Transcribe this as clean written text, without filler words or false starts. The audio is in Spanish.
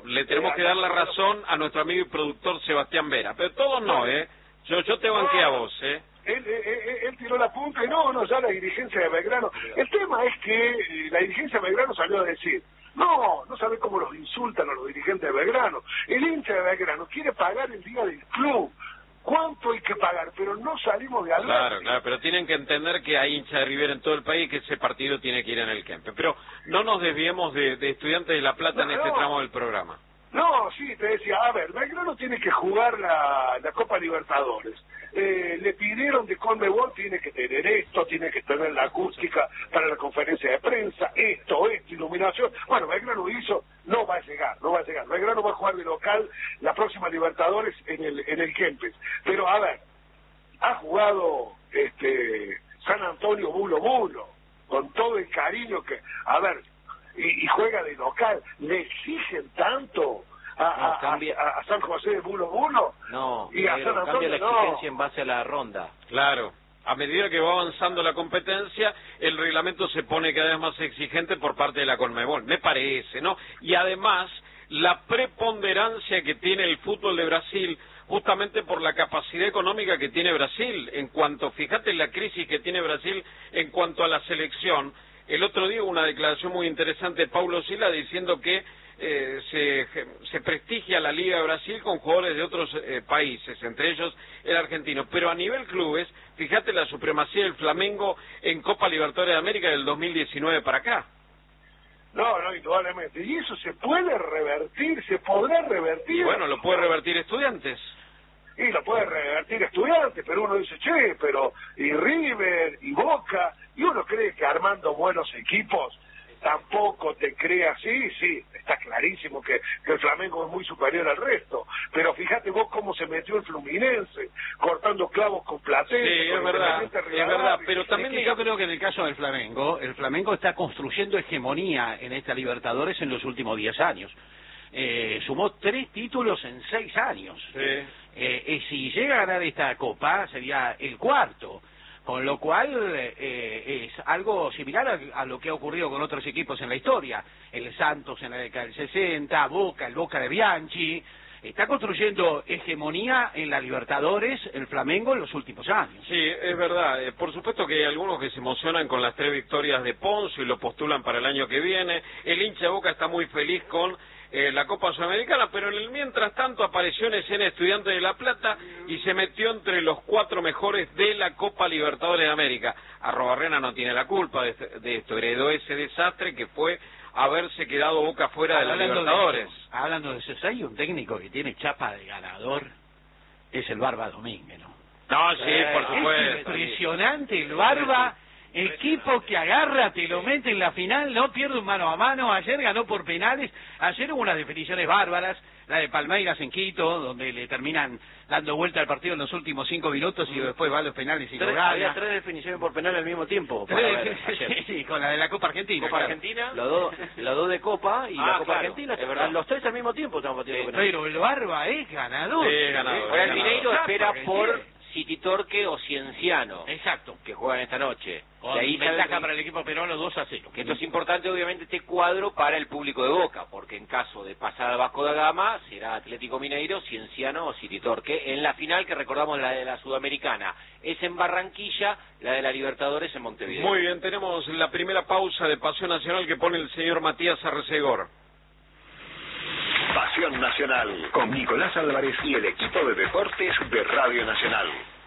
le tenemos que dar la razón a nuestro amigo y productor Sebastián Vera, pero todos no, yo te banqué a vos, Él tiró la punta y no, ya la dirigencia de Belgrano. El tema es que la dirigencia de Belgrano salió a decir, no sabe cómo los insultan a los dirigentes de Belgrano. El hincha de Belgrano quiere pagar el día del club. ¿Cuánto hay que pagar? Pero no salimos de hablar. Claro, pero tienen que entender que hay hinchas de River en todo el país y que ese partido tiene que ir en el Kempes. Pero no nos desviemos de Estudiantes de La Plata en este tramo del programa. No, sí, te decía, a ver, Belgrano tiene que jugar la Copa Libertadores. Le pidieron de Conmebol, tiene que tener esto, tiene que tener la acústica para la conferencia de prensa, esto, iluminación. Bueno, Belgrano hizo, no va a llegar. Belgrano va a jugar de local la próxima Libertadores en el Kempes. Pero, a ver, ha jugado San Antonio Bulo, con todo el cariño que, a ver, y juega de local, le exigen tanto a San José de Bulo y a San Antonio cambia la exigencia en base a la ronda. Claro, a medida que va avanzando la competencia, el reglamento se pone cada vez más exigente por parte de la Conmebol, me parece, ¿no? Y además, la preponderancia que tiene el fútbol de Brasil, justamente por la capacidad económica que tiene Brasil, fíjate la crisis que tiene Brasil en cuanto a la selección. El otro día hubo una declaración muy interesante de Paulo Silva diciendo que se prestigia la Liga de Brasil con jugadores de otros países, entre ellos el argentino. Pero a nivel clubes, fíjate la supremacía del Flamengo en Copa Libertadores de América del 2019 para acá. No, indudablemente. Y eso se puede revertir, se podrá revertir. Y bueno, lo puede revertir Estudiantes. Y lo puede revertir Estudiantes, pero uno dice, pero y River, y Boca, y uno cree que armando buenos equipos tampoco te crea así, sí, está clarísimo que el Flamengo es muy superior al resto, pero fíjate vos cómo se metió el Fluminense, cortando clavos con Platense. Sí, es verdad, pero también yo creo que en el caso del Flamengo, el Flamengo está construyendo hegemonía en esta Libertadores en los últimos 10 años. Sumó 3 títulos en 6 años. Sí. Si llega a ganar esta Copa, sería el 4. Con lo cual es algo similar a lo que ha ocurrido con otros equipos en la historia. El Santos en la década del 60, el Boca de Bianchi. Está construyendo hegemonía en la Libertadores, el Flamengo, en los últimos años. Sí, es verdad. Por supuesto que hay algunos que se emocionan con las 3 victorias de Ponzo y lo postulan para el año que viene. El hincha de Boca está muy feliz con la Copa Sudamericana, pero en el mientras tanto apareció en escena Estudiantes de La Plata y se metió entre los 4 mejores de la Copa Libertadores de América. Arrobarrena no tiene la culpa de esto, heredó ese desastre que fue haberse quedado Boca fuera de la Libertadores. Hablando de eso, hay un técnico que tiene chapa de ganador, es el Barba Domínguez, ¿no? No, sí, por supuesto. Es impresionante el Barba. Equipo que agarra, te lo mete en la final, no pierde un mano a mano. Ayer ganó por penales. Ayer hubo unas definiciones bárbaras, la de Palmeiras en Quito, donde le terminan dando vuelta al partido en los últimos 5 minutos y después va a los penales y lo gana. Había 3 definiciones por penal al mismo tiempo. Sí, con la de la Copa Argentina. Copa Argentina, los dos de Copa y la Copa Argentina. Es verdad. Los 3 al mismo tiempo estamos partiendo penal. Pero el Barba es ganador. Sí, ganador. Ahora el Mineiro espera por City Torque o Cienciano. Exacto. Que juegan esta noche. De ahí ventaja para el equipo peruano 2-0. Que esto es importante, obviamente, este cuadro para el público de Boca, porque en caso de pasar al Vasco da Gama, será Atlético Mineiro, Cienciano o City Torque. En la final, que recordamos la de la Sudamericana, es en Barranquilla, la de la Libertadores en Montevideo. Muy bien, tenemos la primera pausa de Pasión Nacional que pone el señor Matías Arcegor. Pasión Nacional, con Nicolás Álvarez y el equipo de deportes de Radio Nacional.